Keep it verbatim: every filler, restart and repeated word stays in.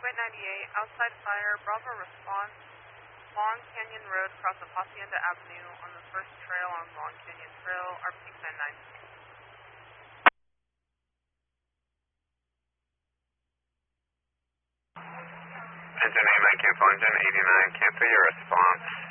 Highway ninety-eight, outside fire, Bravo response, Long Canyon Road, across of Hacienda Avenue, on the first trail on Long Canyon Trail, R P ten nine six. Engine eight nine, cancel engine eighty-nine, cancel your response.